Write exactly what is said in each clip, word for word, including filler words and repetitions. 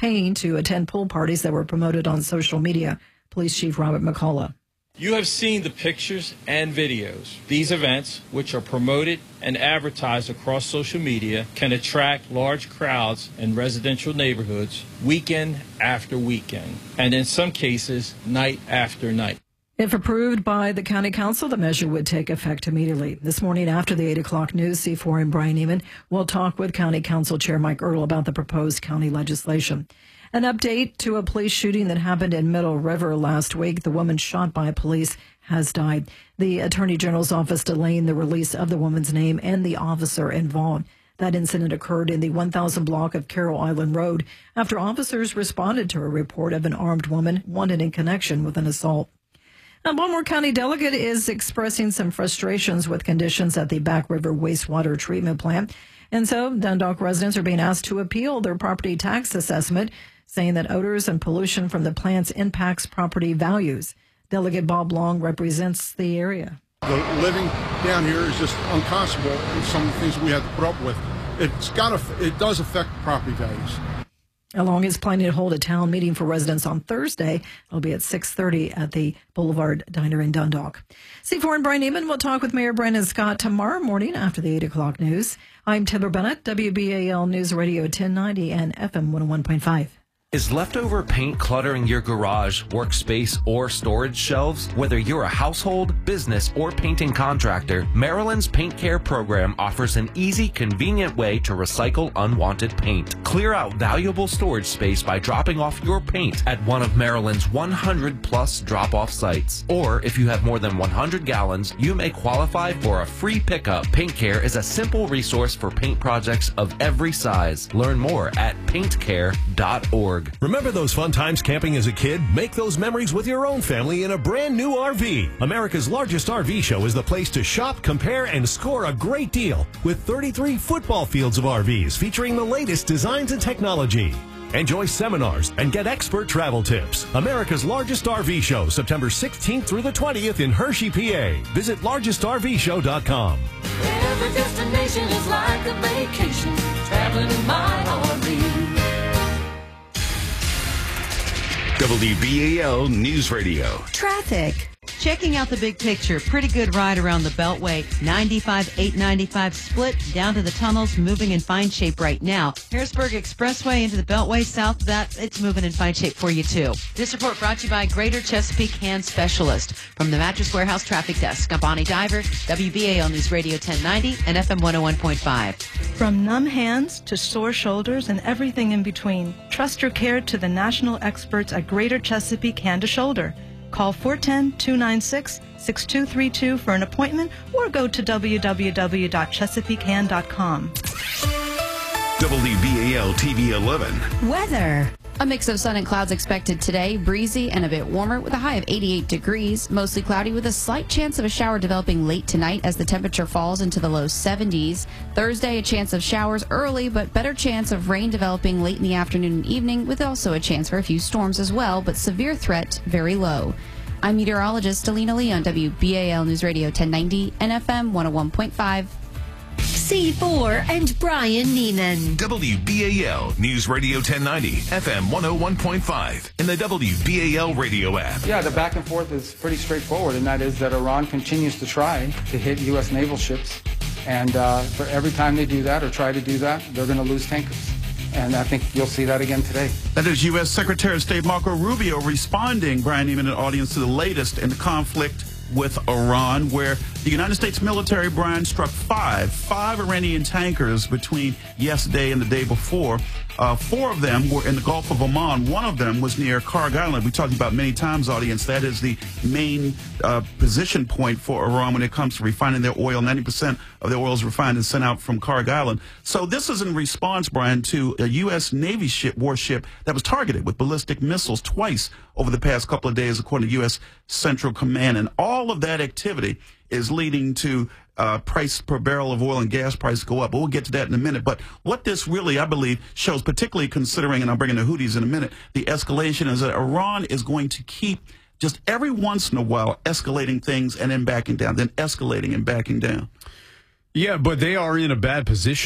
paying to attend pool parties that were promoted on social media. Police Chief Robert McCullough. You have seen the pictures and videos. These events, which are promoted and advertised across social media, can attract large crowds in residential neighborhoods weekend after weekend, and in some cases, night after night. If approved by the County Council, the measure would take effect immediately. This morning after the eight o'clock news, C four and Brian Neiman will talk with County Council Chair Mike Earl about the proposed county legislation. An update to a police shooting that happened in Middle River last week. The woman shot by police has died. The Attorney General's office delaying the release of the woman's name and the officer involved. That incident occurred in the one thousand block of Carroll Island Road after officers responded to a report of an armed woman wanted in connection with an assault. And one more county delegate is expressing some frustrations with conditions at the Back River wastewater treatment plant. And so Dundalk residents are being asked to appeal their property tax assessment, saying that odors and pollution from the plants impacts property values. Delegate Bob Long represents the area. The living down here is just unconscionable, and some of the things we have to put up with. It's got to, it does affect property values. Along is planning to hold a town meeting for residents on Thursday. It'll be at six thirty at the Boulevard Diner in Dundalk. C four and Brian Neiman will talk with Mayor Brandon Scott tomorrow morning after the eight o'clock news. I'm Taylor Bennett, W B A L News Radio ten ninety and F M one oh one point five. Is leftover paint cluttering your garage, workspace, or storage shelves? Whether you're a household, business, or painting contractor, Maryland's Paint Care program offers an easy, convenient way to recycle unwanted paint. Clear out valuable storage space by dropping off your paint at one of Maryland's one hundred plus drop-off sites. Or if you have more than one hundred gallons, you may qualify for a free pickup. Paint Care is a simple resource for paint projects of every size. Learn more at paint care dot org. Remember those fun times camping as a kid? Make those memories with your own family in a brand new R V. America's largest R V show is the place to shop, compare, and score a great deal with thirty-three football fields of R Vs featuring the latest designs and technology. Enjoy seminars and get expert travel tips. America's largest R V show, September sixteenth through the twentieth in Hershey, P A. Visit largest R V show dot com. Every destination is like a vacation, traveling in my R V. W B A L News Radio. Traffic. Checking out the big picture. Pretty good ride around the Beltway. ninety-five, eight ninety-five split down to the tunnels, moving in fine shape right now. Harrisburg Expressway into the Beltway. South of that, it's moving in fine shape for you, too. This report brought to you by Greater Chesapeake Hand Specialist. From the Mattress Warehouse Traffic Desk, I'm Bonnie Diver, W B A L News Radio ten ninety and F M one oh one point five. From numb hands to sore shoulders and everything in between, trust your care to the national experts at Greater Chesapeake Hand to Shoulder. Call four one zero, two nine six, six two three two for an appointment or go to w w w dot chesapeake hand dot com. W B A L T V eleven. Weather. A mix of sun and clouds expected today, breezy and a bit warmer with a high of eighty-eight degrees, mostly cloudy with a slight chance of a shower developing late tonight as the temperature falls into the low seventies. Thursday, a chance of showers early, but better chance of rain developing late in the afternoon and evening with also a chance for a few storms as well, but severe threat very low. I'm meteorologist Alina Lee on W B A L News Radio ten ninety and F M one oh one point five. C four and Brian Neiman. W B A L News Radio ten ninety, F M one oh one point five, and the W B A L radio app. Yeah, the back and forth is pretty straightforward, and that is that Iran continues to try to hit U S naval ships. And uh, for every time they do that or try to do that, they're going to lose tankers. And I think you'll see that again today. That is U S Secretary of State Marco Rubio responding, Brian Neiman, an audience, to the latest in the conflict with Iran, where the United States military, Brian, struck five, five Iranian tankers between yesterday and the day before. Uh, four of them were in the Gulf of Oman. One of them was near Karg Island. We talked about many times, audience. That is the main uh, position point for Iran when it comes to refining their oil. ninety percent of their oil is refined and sent out from Karg Island. So this is in response, Brian, to a U S Navy ship, warship that was targeted with ballistic missiles twice over the past couple of days, according to U S Central Command. And all of that activity is leading to uh, price per barrel of oil and gas price go up. But we'll get to that in a minute. But what this really, I believe, shows, particularly considering, and I'll bring in the Houthis in a minute, the escalation is that Iran is going to keep just every once in a while escalating things and then backing down, then escalating and backing down. Yeah, but they are in a bad position.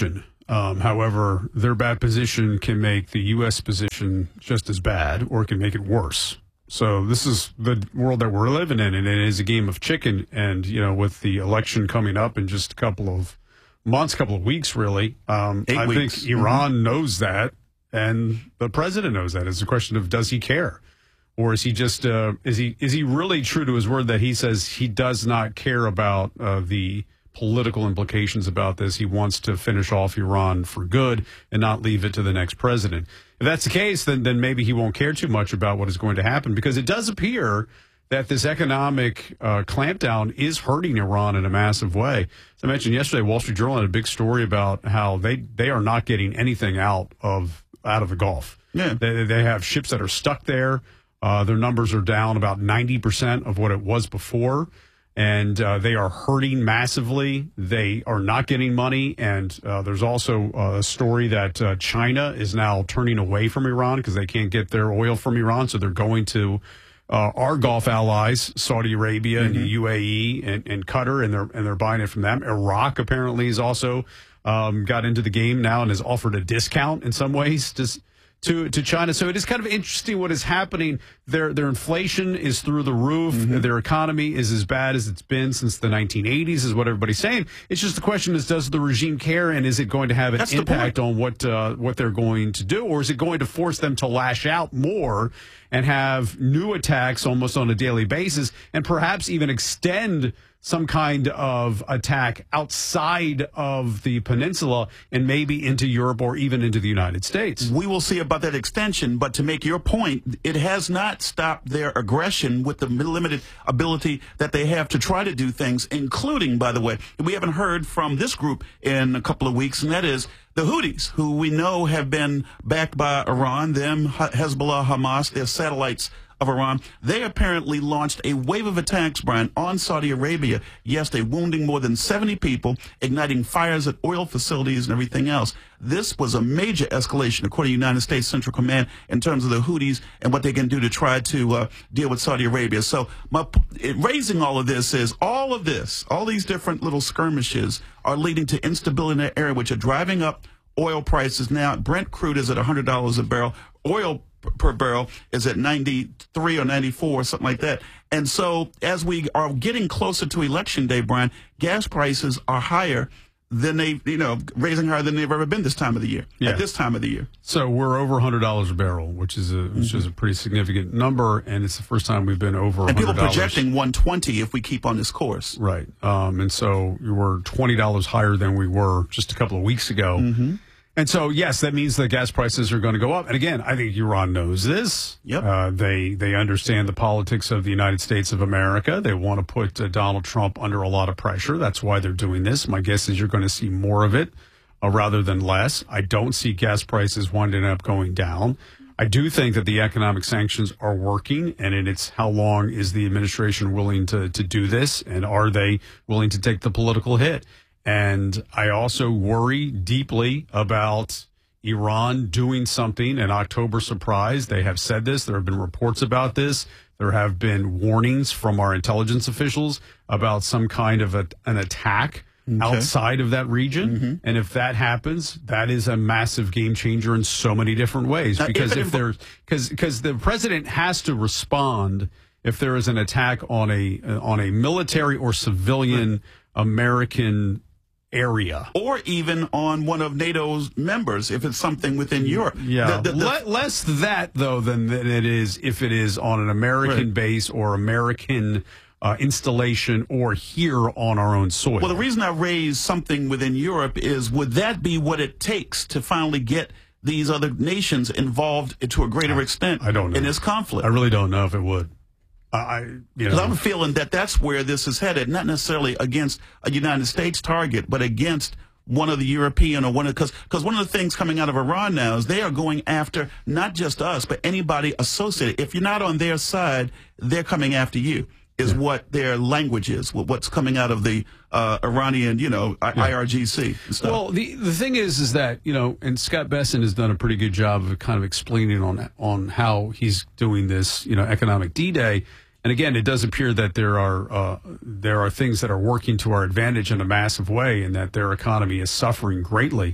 Um, however, their bad position can make the U S position just as bad, or it can make it worse. So this is the world that we're living in, and it is a game of chicken. And, you know, with the election coming up in just a couple of months, couple of weeks, really, um, Eight I weeks. think Iran mm-hmm. knows that, and the president knows that. It's a question of, does he care? Or is he just uh, is he is he really true to his word that he says he does not care about uh, the political implications about this? He wants to finish off Iran for good and not leave it to the next president. If that's the case, then then maybe he won't care too much about what is going to happen, because it does appear that this economic uh, clampdown is hurting Iran in a massive way. As I mentioned yesterday, Wall Street Journal had a big story about how they, they are not getting anything out of out of the Gulf. Yeah. They, they have ships that are stuck there. Uh, their numbers are down about ninety percent of what it was before, and uh, they are hurting massively. They are not getting money, and uh, there's also a story that uh, China is now turning away from Iran because they can't get their oil from Iran, so they're going to uh, our Gulf allies, Saudi Arabia mm-hmm. and the U A E and, and Qatar, and they're and they're buying it from them. Iraq apparently has also um, got into the game now and has offered a discount in some ways to to to China. So it is kind of interesting what is happening. Their their inflation is through the roof. Mm-hmm. Their economy is as bad as it's been since the nineteen eighties, is what everybody's saying. It's just the question is, does the regime care, and is it going to have an That's impact on what uh, what they're going to do, or is it going to force them to lash out more and have new attacks almost on a daily basis, and perhaps even extend some kind of attack outside of the peninsula and maybe into Europe or even into the United States? We will see about that extension, but to make your point, it has not stopped their aggression with the limited ability that they have to try to do things, including, by the way, we haven't heard from this group in a couple of weeks, and that is the Houthis, who we know have been backed by Iran, them, Hezbollah, Hamas, they're satellites of Iran. They apparently launched a wave of attacks, Brian, on Saudi Arabia yesterday, wounding more than seventy people, igniting fires at oil facilities and everything else. This was a major escalation, according to United States Central Command, in terms of the Houthis and what they can do to try to uh, deal with Saudi Arabia. So my, it, raising all of this is all of this, all these different little skirmishes are leading to instability in that area, which are driving up oil prices. Now, Brent crude is at one hundred dollars a barrel. Oil per barrel is at ninety-three or ninety-four, something like that. And so as we are getting closer to Election Day, Brian, gas prices are higher than they, you know, raising higher than they've ever been this time of the year, yeah. at this time of the year. So we're over one hundred dollars a barrel, which is a which mm-hmm. is a pretty significant number, and it's the first time we've been over and one hundred dollars. And people projecting one twenty if we keep on this course. Right. Um, and so we're twenty dollars higher than we were just a couple of weeks ago. Mm-hmm. And so, yes, that means that gas prices are going to go up. And again, I think Iran knows this. Yep. Uh, they they understand the politics of the United States of America. They want to put uh, Donald Trump under a lot of pressure. That's why they're doing this. My guess is you're going to see more of it uh, rather than less. I don't see gas prices winding up going down. I do think that the economic sanctions are working, and it's how long is the administration willing to, to do this, and are they willing to take the political hit? And I also worry deeply about Iran doing something, an October surprise. They have said this. There have been reports about this. There have been warnings from our intelligence officials about some kind of a, an attack okay. outside of that region. Mm-hmm. And if that happens, that is a massive game changer in so many different ways. Now, because if, if there's because because the president has to respond if there is an attack on a on a military or civilian right. American area, or even on one of NATO's members if it's something within Europe. Yeah, the, the, the, Le- less that though than, than it is if it is on an American right. base or American uh, installation or here on our own soil. Well, the reason I raised something within Europe is, would that be what it takes to finally get these other nations involved to a greater extent I don't know. in this conflict? I really don't know if it would. I, you know, I'm feeling that that's where this is headed, not necessarily against a United States target, but against one of the European or one of, because because one of the things coming out of Iran now is they are going after not just us, but anybody associated. If you're not on their side, they're coming after you, is yeah. what their language is, what's coming out of the uh, Iranian, you know, yeah. I R G C and stuff. Well, the the thing is, is that, you know, and Scott Besson has done a pretty good job of kind of explaining on on how he's doing this, you know, economic D-Day. And again, it does appear that there are uh, there are things that are working to our advantage in a massive way, and that their economy is suffering greatly.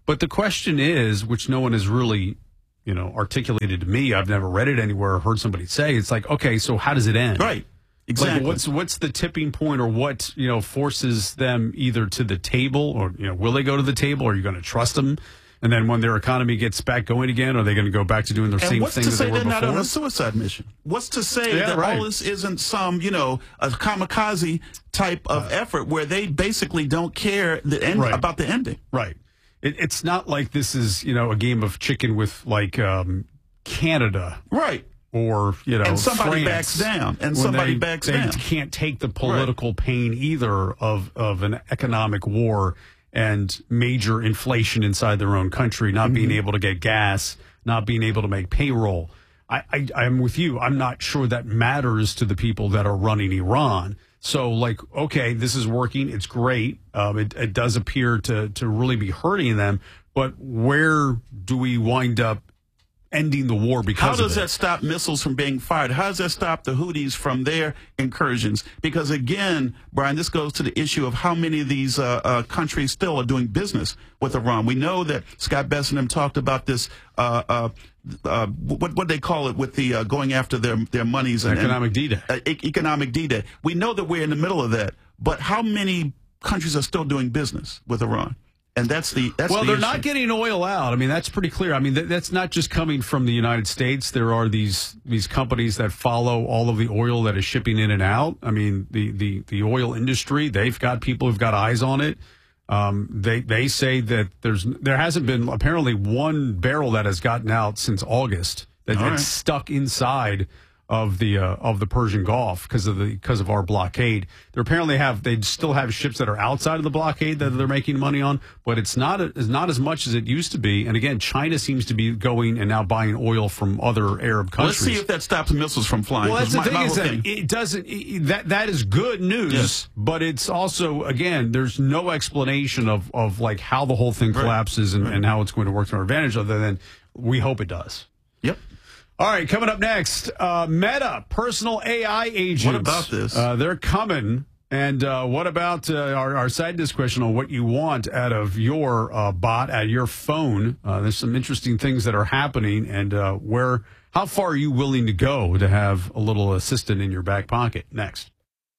But the question is, which no one has really, you know, articulated to me. I've never read it anywhere or heard somebody say. It's like, okay, so how does it end? Right. Exactly. Like, what's what's the tipping point, or what, you know, forces them either to the table, or, you know, will they go to the table? Or are you going to trust them? And then when their economy gets back going again, are they going to go back to doing their and same what's thing to that say they were they're before? not on a suicide mission? What's to say Yeah, that right. all this isn't some, you know, a kamikaze type of effort where they basically don't care the end, Right. about the ending? Right. It, it's not like this is, you know, a game of chicken with, like, um, Canada. Right. Or, you know, And somebody France, backs down, and when somebody they, backs they down. can't take the political pain either of, of an economic war and major inflation inside their own country, not Mm-hmm. being able to get gas, not being able to make payroll. I, I, I'm with you. I'm not sure that matters to the people that are running Iran. So, like, okay, this is working. It's great. Um, it, it does appear to, to really be hurting them. But where do we wind up ending the war because How of does it? that stop missiles from being fired? How does that stop the Houthis from their incursions? Because again, Brian, this goes to the issue of how many of these uh, uh, countries still are doing business with Iran. We know that Scott Bess and them talked about this, uh, uh, uh, what what they call it, with the uh, going after their their monies and Economic D-Day. Uh, e- economic D-Day. We know that we're in the middle of that, but how many countries are still doing business with Iran? And that's the that's well, the they're issue. not getting oil out. I mean, that's pretty clear. I mean, th- that's not just coming from the United States. There are these these companies that follow all of the oil that is shipping in and out. I mean, the the, the oil industry, they've got people who've got eyes on it. Um, they they say that there's there hasn't been apparently one barrel that has gotten out since August that All gets right. stuck inside of the uh, of the Persian Gulf because of the because of our blockade. They apparently have they still have ships that are outside of the blockade that they're making money on, but it's not it's not as much as it used to be. And again, China seems to be going and now buying oil from other Arab countries. Let's see if that stops missiles from flying. Well, that's 'cause the my- thing my is whole that thing- it doesn't it, that that is good news, Yes. but it's also again there's no explanation of of like how the whole thing Right. collapses and, Right. and how it's going to work to our advantage, other than we hope it does. Yep. All right, coming up next, uh, Meta, personal A I agents. What about this? Uh, they're coming. And uh, what about uh, our, our side disc question on what you want out of your uh, bot, out of your phone? Uh, there's some interesting things that are happening, and uh, where, how far are you willing to go to have a little assistant in your back pocket? Next.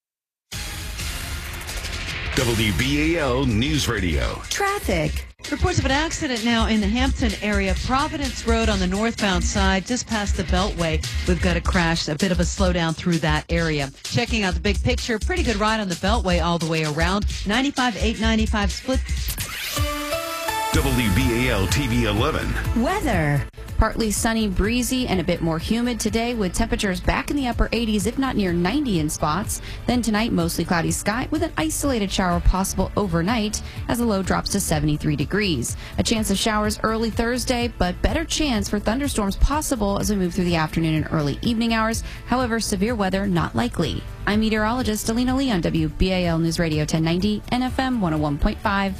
W B A L News Radio. Traffic. Reports of an accident now in the Hampton area. Providence Road on the northbound side, just past the Beltway. We've got a crash, a bit of a slowdown through that area. Checking out the big picture, pretty good ride on the Beltway all the way around. ninety-five, eight ninety-five split. W B A L T V eleven. Weather. Partly sunny, breezy, and a bit more humid today with temperatures back in the upper eighties, if not near ninety in spots. Then tonight, mostly cloudy sky with an isolated shower possible overnight as the low drops to seventy-three degrees. A chance of showers early Thursday, but better chance for thunderstorms possible as we move through the afternoon and early evening hours. However, severe weather not likely. I'm meteorologist Alina Lee on W B A L News Radio ten ninety and F M one oh one point five.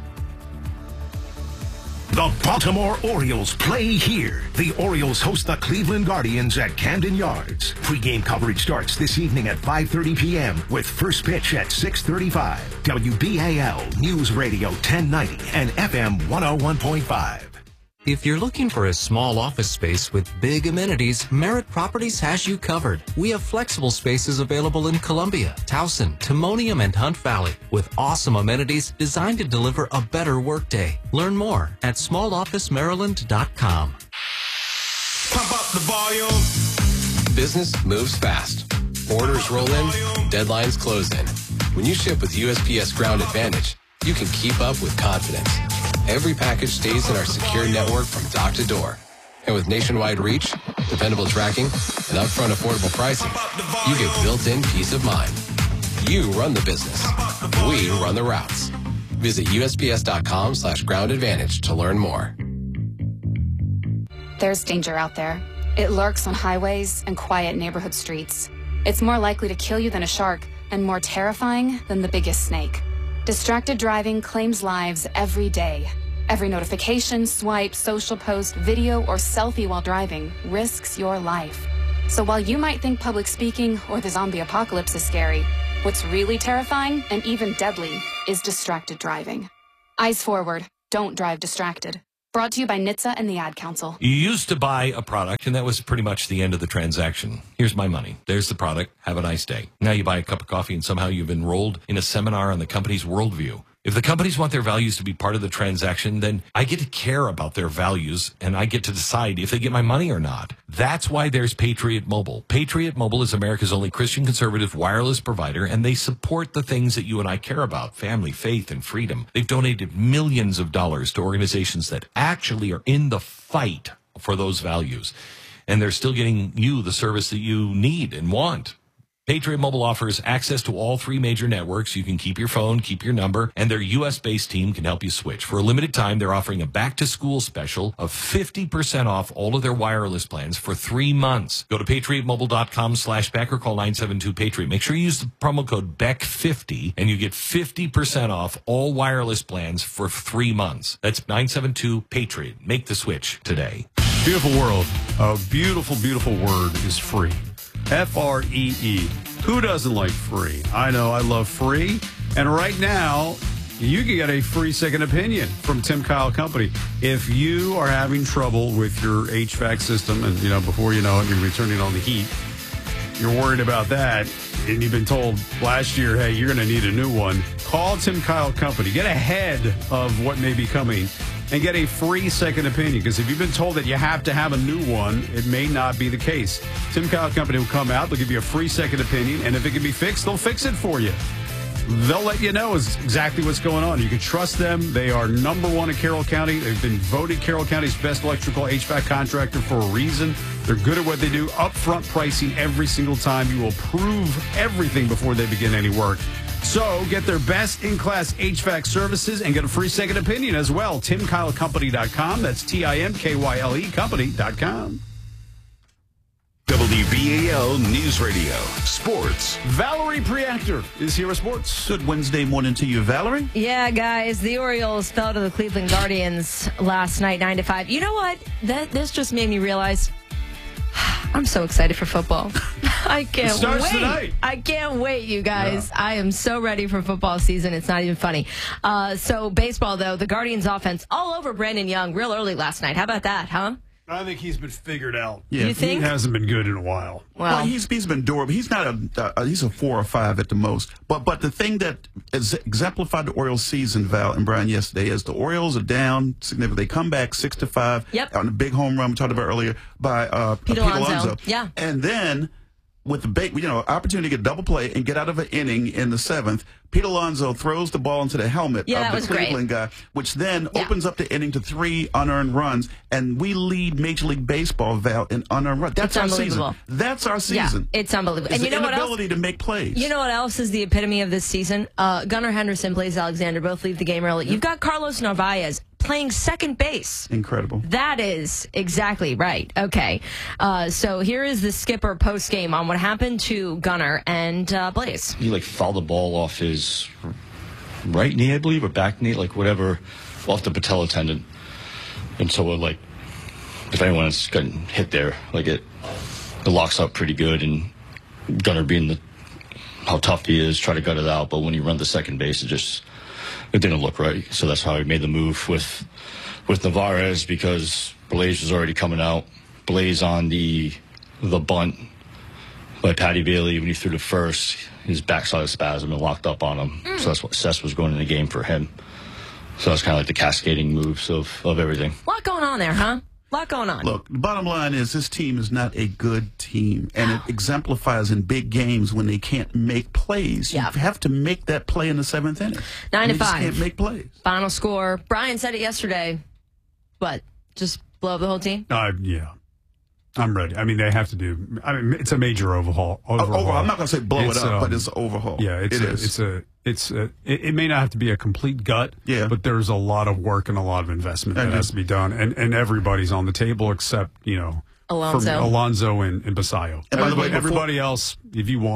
The Baltimore Orioles play here. The Orioles host the Cleveland Guardians at Camden Yards. Pre-game coverage starts this evening at five thirty p.m. with first pitch at six thirty-five. W B A L News Radio ten ninety and F M one oh one point five. If you're looking for a small office space with big amenities, Merritt Properties has you covered. We have flexible spaces available in Columbia, Towson, Timonium, and Hunt Valley with awesome amenities designed to deliver a better workday. Learn more at small office maryland dot com. Pump up the volume. Business moves fast. Orders roll in, deadlines close in. When you ship with U S P S Ground Advantage, you can keep up with confidence. Every package stays in our secure network from dock to door. And with nationwide reach, dependable tracking, and upfront affordable pricing, you get built-in peace of mind. You run the business. We run the routes. Visit U S P S dot com slash ground advantage to learn more. There's danger out there. It lurks on highways and quiet neighborhood streets. It's more likely to kill you than a shark, and more terrifying than the biggest snake. Distracted driving claims lives every day. Every notification, swipe, social post, video, or selfie while driving risks your life. So while you might think public speaking or the zombie apocalypse is scary, what's really terrifying and even deadly is distracted driving. Eyes forward. Don't drive distracted. Brought to you by N H T S A and the Ad Council. You used to buy a product, and that was pretty much the end of the transaction. Here's my money. There's the product. Have a nice day. Now you buy a cup of coffee, and somehow you've enrolled in a seminar on the company's worldview. If the companies want their values to be part of the transaction, then I get to care about their values, and I get to decide if they get my money or not. That's why there's Patriot Mobile. Patriot Mobile is America's only Christian conservative wireless provider, and they support the things that you and I care about: family, faith, and freedom. They've donated millions of dollars to organizations that actually are in the fight for those values, and they're still getting you the service that you need and want. Patriot Mobile offers access to all three major networks. You can keep your phone, keep your number, and their U S-based team can help you switch. For a limited time, they're offering a back-to-school special of fifty percent off all of their wireless plans for three months. Go to patriotmobile.com slash Beck or call nine seven two Patriot. Make sure you use the promo code Beck fifty, and you get fifty percent off all wireless plans for three months. That's nine seven two Patriot. Make the switch today. Beautiful world. A beautiful, beautiful word is free. F R E E. Who doesn't like free? I know I love free. And right now, you can get a free second opinion from Tim Kyle Company. If you are having trouble with your H V A C system, and, you know, before you know it, you're going to be turning on the heat, you're worried about that, and you've been told last year, hey, you're going to need a new one, call Tim Kyle Company. Get ahead of what may be coming and get a free second opinion, because if you've been told that you have to have a new one, it may not be the case. Tim Kyle Company will come out, they'll give you a free second opinion, and if it can be fixed, they'll fix it for you. They'll let you know exactly what's going on. You can trust them. They are number one in Carroll County. They've been voted Carroll County's best electrical H V A C contractor for a reason. They're good at what they do. Upfront pricing every single time. You will prove everything before they begin any work. So get their best in-class H V A C services and get a free second opinion as well. tim kyle company dot com. That's T I M K Y L E company dot com. W B A L News Radio Sports. Valerie Preactor is here with sports. Good Wednesday morning to you, Valerie. Yeah, guys, the Orioles fell to the Cleveland Guardians last night, nine to five. You know what? That this just made me realize I'm so excited for football. I can't it starts wait. Tonight. I can't wait, you guys. Yeah. I am so ready for football season. It's not even funny. Uh, so baseball, though, the Guardians offense all over Brandon Young real early last night. How about that, huh? I think he's been figured out. Yeah, you think? He hasn't been good in a while. Well, well he's he's been durable. He's not a uh, he's a four or five at the most. But but the thing that is exemplified the Orioles season, Val and Brian, yesterday is the Orioles are down significantly. They come back six to five. Yep. On the big home run we talked about earlier by uh, Pete, uh, Pete Alonso. Alonso. Yeah. And then with the big, you know, opportunity to get double play and get out of an inning in the seventh, Pete Alonso throws the ball into the helmet yeah, of the Cleveland great. guy, which then yeah. opens up the inning to three unearned runs, and we lead Major League Baseball, Val, in unearned runs. That's it's our season. That's our season. Yeah, it's unbelievable. It's and you the know inability what else? to make plays. You know what else is the epitome of this season? Uh, Gunnar Henderson, Blaze Alexander both leave the game early. Yep. You've got Carlos Narvaez playing second base. Incredible. That is exactly right. Okay. Uh, so here is the skipper post game on what happened to Gunnar and uh, Blaze. He like fouled the ball off his right knee, I believe, or back knee, like whatever, off the patella tendon. And so, like, if anyone's gotten hit there, like it, it locks up pretty good. And Gunnar, being the how tough he is, try to gut it out. But when he runs the second base, it just it didn't look right. So that's how he made the move with with Narvaez, because Blaze was already coming out. Blaze on the the bunt by Patty Bailey when he threw the first, his backside of spasm and locked up on him. Mm. So that's what Sess was going in the game for him. So that's kind of like the cascading moves of, of everything. A lot going on there, huh? A lot going on. Look, the bottom line is this team is not a good team, and it exemplifies in big games when they can't make plays. Yep. You have to make that play in the seventh inning. Nine and to they five. Just can't make plays. Final score. Brian said it yesterday. What? Just blow up the whole team? Uh, yeah. I'm ready. I mean, they have to do. I mean, it's a major overhaul. Overhaul. Oh, overhaul. I'm not going to say blow it's, it up, um, but it's an overhaul. Yeah, it's it a, is. It's a. It's a. It, it may not have to be a complete gut. Yeah. But there's a lot of work and a lot of investment that has to be done, and and everybody's on the table except you know Alonso, for me, Alonso and, and Basayo. And by the everybody, way, before, everybody else, if you want them,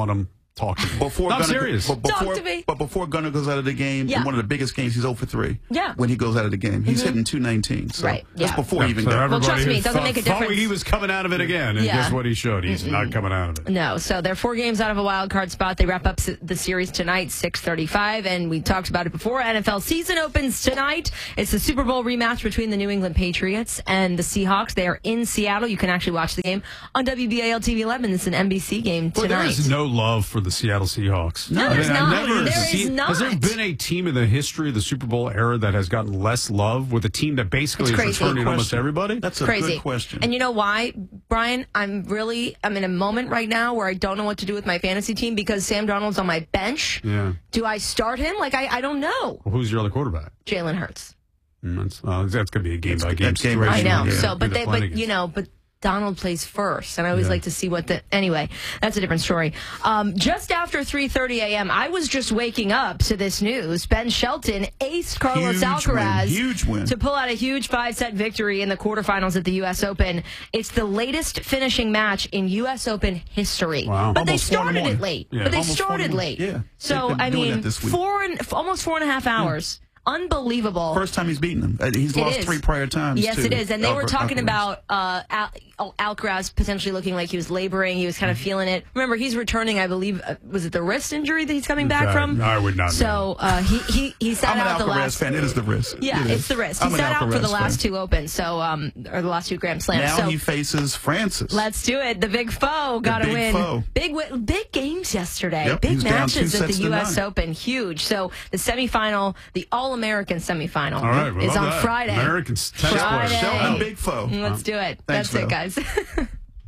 Talk to me. Before No, I'm Gunnar, serious. But before, Talk to me. But before Gunnar goes out of the game, Yeah. in one of the biggest games, he's zero for three. Yeah. When he goes out of the game, he's Mhm. hitting two nineteen. So Right, That's yeah. before he even So got. everybody trust me, it doesn't thought- make a thought difference. he was coming out of it again, and Yeah. guess what he showed? He's not coming out of it. No, so they're four games out of a wild card spot. They wrap up s- the series tonight, six thirty-five, and we talked about it before. N F L season opens tonight. It's the Super Bowl rematch between the New England Patriots and the Seahawks. They are in Seattle. You can actually watch the game on W B A L T V eleven. It's an N B C game Well, tonight. there is no love for the Seattle Seahawks. No, there's I not. never There seen- is not. Has there been a team in the history of the Super Bowl era that has gotten less love with a team that basically It's is crazy. returning Good almost question. everybody? That's a Crazy. good question. And you know why, Brian? I'm really I'm in a moment right now where I don't know what to do with my fantasy team because Sam Darnold's on my bench. Yeah. Do I start him? Like I, I don't know. Well, who's your other quarterback? Jalen Hurts. Mm, that's uh, that's going to be a game by game that's game by situation. I know. Yeah, So, who but they're they, playing but against. you know, but Donald plays first, and I always Yeah. like to see what the. Anyway, that's a different story. Um, just after three thirty a.m., I was just waking up to this news. Ben Shelton aced Carlos Huge Alcaraz win. Huge win. to pull out a huge five-set victory in the quarterfinals at the U S Open. It's the latest finishing match in U S Open history. Wow. But they Almost four in the started it morning. late. Yeah. But they Almost four in the started morning. late. Yeah. So They've been I doing mean, that this week. four and f- almost four and a half hours. Unbelievable. First time he's beaten him. Uh, He's It lost is. three prior times. Yes, too. it is. And they were Albert talking Alcaraz. about uh, Al- Al- Alcaraz potentially looking like he was laboring. He was kind of Mm-hmm. feeling it. Remember, he's returning, I believe, uh, was it the wrist injury that he's coming back Okay. from? I would not know. So uh, he, he, he sat I'm an out the Alcaraz last. fan. It is the wrist. Yeah, It it's is. the wrist. He I'm an sat out for the Alcaraz last fan. two Opens, so um, or the last two Grand Slams. Now so he faces Francis. let's do it. The big foe got to big win. foe. Big wi- big games yesterday. Yep, he big was down matches two at the sets to U S none. Open. Huge. So the semifinal, the All American semifinal, All right, we is love on that. Friday. Americans tennis Friday. players. Shelton, big foe. Let's do it. Thanks, That's it, Phil. guys.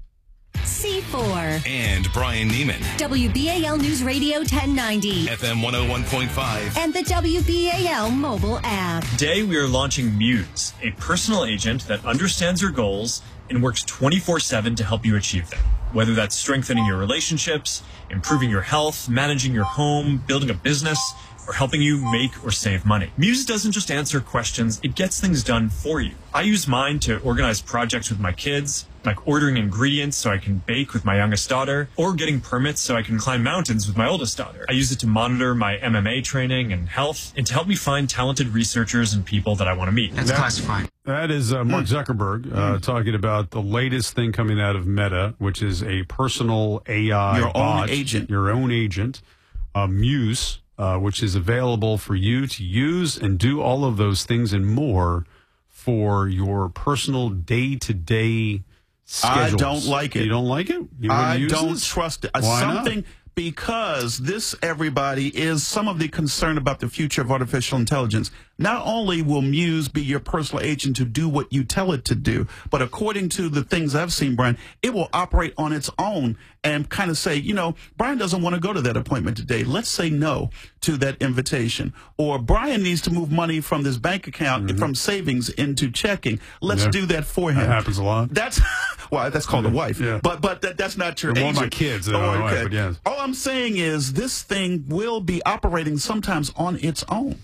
C four. And Brian Neiman. W B A L News Radio ten ninety. F M one oh one point five. And the W B A L mobile app. Today, we are launching Muse, a personal agent that understands your goals and works twenty-four seven to help you achieve them. Whether that's strengthening your relationships, improving your health, managing your home, building a business, or helping you make or save money. Muse doesn't just answer questions, it gets things done for you. I use mine to organize projects with my kids, like ordering ingredients so I can bake with my youngest daughter, or getting permits so I can climb mountains with my oldest daughter. I use it to monitor my M M A training and health, and to help me find talented researchers and people that I want to meet. That's classified. That is uh, Mark Zuckerberg uh, talking about the latest thing coming out of Meta, which is a personal A I Your own bot, agent. your own agent, uh, Muse, uh, which is available for you to use and do all of those things and more for your personal day-to-day I schedules. don't like it. You don't like it? You I wouldn't use don't this? trust it. Uh, Why not? Something because this, everybody, is some of the concern about the future of artificial intelligence. Not only will Muse be your personal agent to do what you tell it to do, but according to the things I've seen, Brian, it will operate on its own and kind of say, you know, Brian doesn't want to go to that appointment today. Let's say no to that invitation. Or Brian needs to move money from this bank account, Mm-hmm. from savings into checking. Let's Yeah. do that for him. That happens a lot. That's, well, that's called a wife. Yeah. But but that, that's not your They're more agent. my kids than my wife, but yes. All I'm saying is this thing will be operating sometimes on its own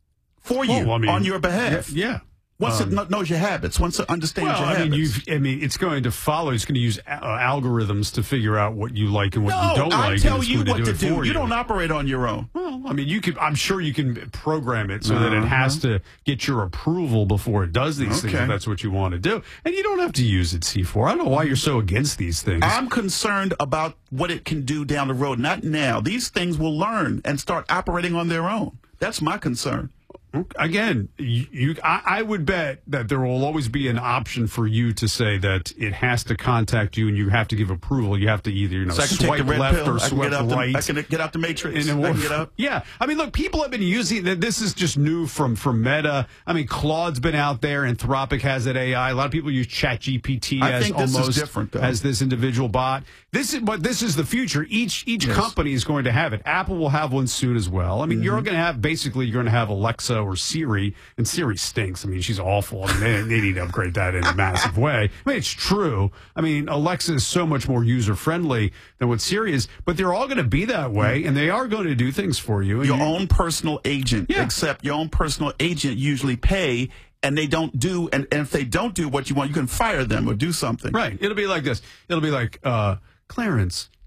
for you, Well, I mean, on your behalf. Yeah. yeah. Once Um, it kno- knows your habits, once it understands Well, your I habits. mean, you've, I mean, it's going to follow. It's going to use uh, algorithms to figure out what you like and what no, you don't I like. tell and it's you going what to to do. It do. for You you don't operate on your own. Well, I mean, you could. I'm sure you can program it so that it has to get your approval before it does these things. Okay. If that's what you want to do, and you don't have to use it. C four. I don't know why you're so against these things. I'm concerned about what it can do down the road, not now. These things will learn and start operating on their own. That's my concern. Again, you, you I, I would bet that there will always be an option for you to say that it has to contact you and you have to give approval. You have to either you know So I can swipe take the red left pill. or I can swipe get out right. the, I can get out the matrix. And it I will- can get out. Yeah, I mean, look, people have been using that. This is just new from from Meta. I mean, Claude's been out there. Anthropic has that A I. A lot of people use ChatGPT I as think this is almost different, though. as this individual bot. This is but this is the future. Each each Yes. company is going to have it. Apple will have one soon as well. I mean, Mm-hmm. you're going to have basically you're going to have Alexa or Siri, and Siri stinks. I mean, she's awful. I mean, they, they need to upgrade that in a massive way. I mean, it's true. I mean, Alexa is so much more user friendly than what Siri is, but they're all going to be that way, and they are going to do things for you. And Your you- own personal agent, Yeah. except your own personal agent usually pay, and they don't do, and, and if they don't do what you want, you can fire them or do something. Right. It'll be like this. It'll be like, uh, Clarence,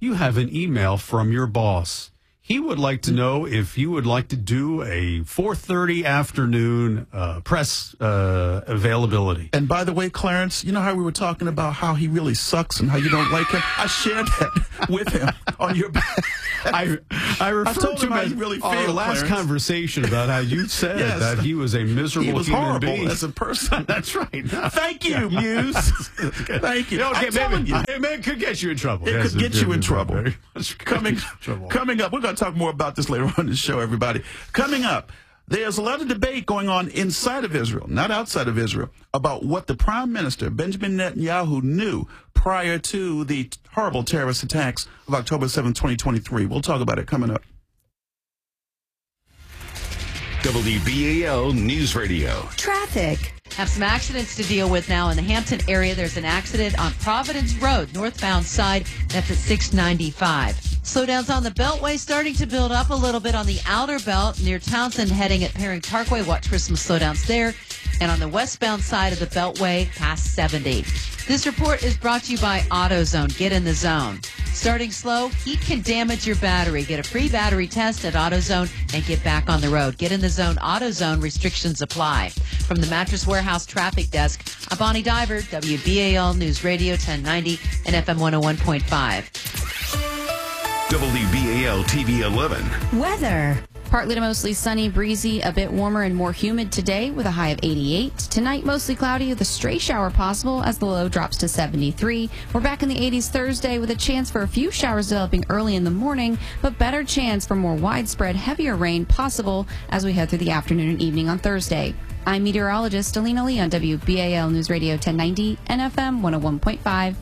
you have an email from your boss. He would like to know if you would like to do a four thirty afternoon uh, press uh, availability. And by the way, Clarence, you know how we were talking about how he really sucks and how you don't like him? I shared that with him on your back. I I referred I told to him him how as you really our feel, last Clarence. conversation about how you said Yes. that he was a miserable He was human horrible being. as a person. That's right. Thank you, Muse. Thank you. Okay, I'm telling maybe, you. it may- could get you in trouble. It Yes, could get you in could. trouble. Could Coming, get you in trouble. coming up, we're going to talk more about this later on in the show, everybody. Coming up, there's a lot of debate going on inside of Israel, not outside of Israel, about what the Prime Minister, Benjamin Netanyahu, knew prior to the horrible terrorist attacks of October seventh, twenty twenty-three. We'll talk about it coming up. W B A L News Radio. Traffic. Have some accidents to deal with now in the Hampton area. There's an accident on Providence Road, northbound side. That's at six ninety-five. Slowdowns on the Beltway starting to build up a little bit on the outer belt near Townsend heading at Perry Parkway. Watch for some slowdowns there. And on the westbound side of the Beltway past seventy. This report is brought to you by AutoZone. Get in the zone. Starting slow, heat can damage your battery. Get a free battery test at AutoZone and get back on the road. Get in the zone. AutoZone. Restrictions apply. From the Mattress Warehouse Traffic Desk, I'm Bonnie Diver, W B A L News Radio ten ninety and F M one oh one point five. W B A L T V eleven. Weather. Partly to mostly sunny, breezy, a bit warmer and more humid today with a high of eighty-eight. Tonight, mostly cloudy with a stray shower possible as the low drops to seventy-three. We're back in the eighties Thursday with a chance for a few showers developing early in the morning, but better chance for more widespread, heavier rain possible as we head through the afternoon and evening on Thursday. I'm meteorologist Alina Lee on W B A L News Radio ten ninety and F M one oh one point five.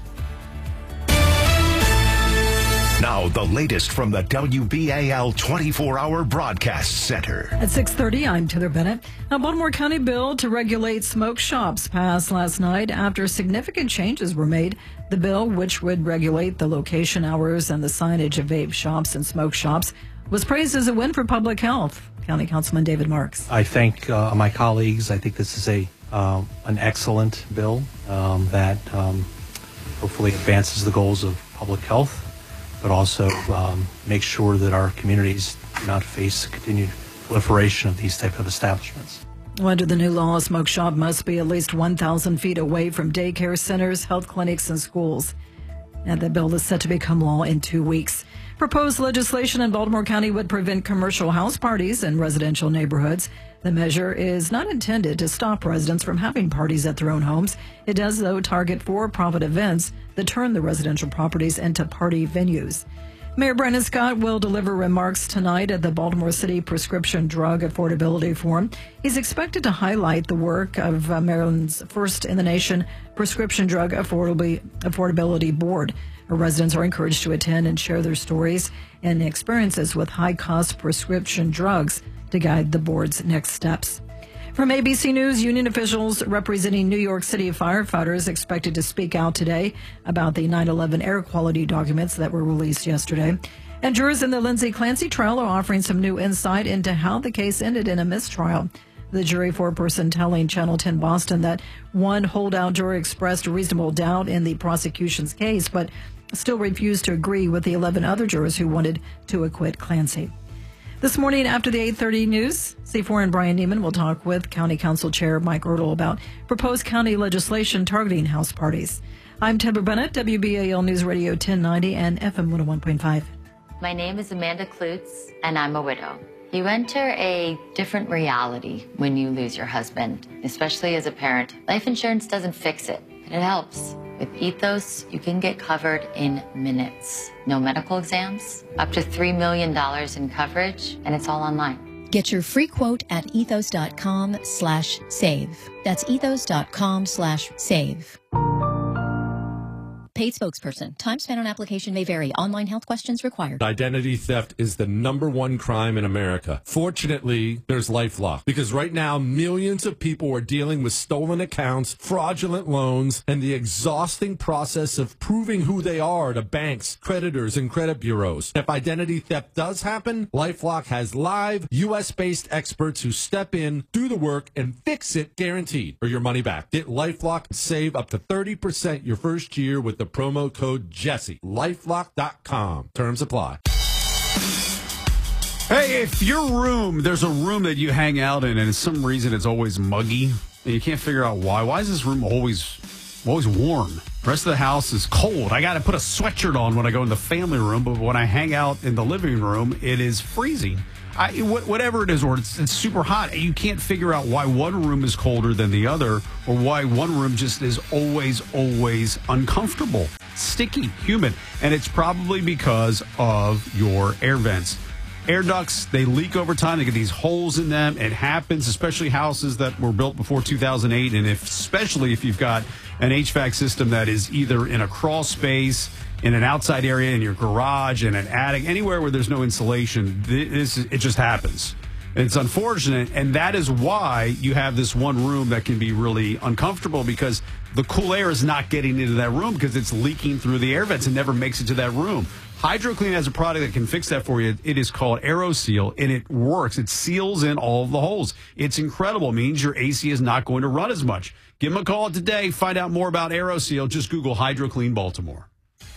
Now, the latest from the W B A L twenty-four hour Broadcast Center. At six thirty, I'm Taylor Bennett. A Baltimore County bill to regulate smoke shops passed last night after significant changes were made. The bill, which would regulate the location, hours, and the signage of vape shops and smoke shops, was praised as a win for public health. County Councilman David Marks. I thank uh, my colleagues. I think this is a uh, an excellent bill um, that um, hopefully advances the goals of public health, but also um, make sure that our communities do not face continued proliferation of these type of establishments. Under the new law, a smoke shop must be at least one thousand feet away from daycare centers, health clinics, and schools. And the bill is set to become law in two weeks. Proposed legislation in Baltimore County would prevent commercial house parties in residential neighborhoods. The measure is not intended to stop residents from having parties at their own homes. It does, though, target for-profit events that turn the residential properties into party venues. Mayor Brandon Scott will deliver remarks tonight at the Baltimore City Prescription Drug Affordability Forum. He's expected to highlight the work of uh, Maryland's first-in-the-nation Prescription Drug Affordability, Affordability Board. Our residents are encouraged to attend and share their stories and experiences with high-cost prescription drugs to guide the board's next steps. From A B C News, union officials representing New York City firefighters expected to speak out today about the nine eleven air quality documents that were released yesterday. And jurors in the Lindsay Clancy trial are offering some new insight into how the case ended in a mistrial. The jury foreperson telling Channel ten Boston that one holdout juror expressed reasonable doubt in the prosecution's case, but still refused to agree with the eleven other jurors who wanted to acquit Clancy. This morning after the eight thirty news, C four and Brian Neiman will talk with County Council Chair Mike Ertl about proposed county legislation targeting house parties. I'm Taylor Bennett, W B A L News Radio ten ninety and F M one oh one point five. My name is Amanda Klutz, and I'm a widow. You enter a different reality when you lose your husband, especially as a parent. Life insurance doesn't fix it, but it helps. With Ethos, you can get covered in minutes. No medical exams, up to three million dollars in coverage, and it's all online. Get your free quote at ethos.com slash save. That's ethos.com slash save. Paid spokesperson. Time spent on application may vary. Online health questions required. Identity theft is the number one crime in America. Fortunately, there's LifeLock, because right now millions of people are dealing with stolen accounts, fraudulent loans, and the exhausting process of proving who they are to banks, creditors, and credit bureaus. If identity theft does happen, LifeLock has live U S-based experts who step in, do the work, and fix it guaranteed, or your money back. Get LifeLock and save up to thirty percent your first year with the promo code Jesse. LifeLock dot com. Terms apply. Hey, if your room, there's a room that you hang out in, and for some reason it's always muggy, and you can't figure out why. Why is this room always always warm? The rest of the house is cold. I got to put a sweatshirt on when I go in the family room, but when I hang out in the living room, it is freezing. I, whatever it is, or it's, it's super hot. You can't figure out why one room is colder than the other, or why one room just is always, always uncomfortable, sticky, humid. And it's probably because of your air vents. Air ducts, they leak over time. They get these holes in them. It happens, especially houses that were built before two thousand eight. And if, especially if you've got an H V A C system that is either in a crawl space, in an outside area, in your garage, in an attic, anywhere where there's no insulation, this, it just happens. It's unfortunate, and that is why you have this one room that can be really uncomfortable, because the cool air is not getting into that room because it's leaking through the air vents and never makes it to that room. HydroClean has a product that can fix that for you. It is called AeroSeal, and it works. It seals in all of the holes. It's incredible. It means your A C is not going to run as much. Give them a call today. Find out more about AeroSeal. Just Google HydroClean Baltimore.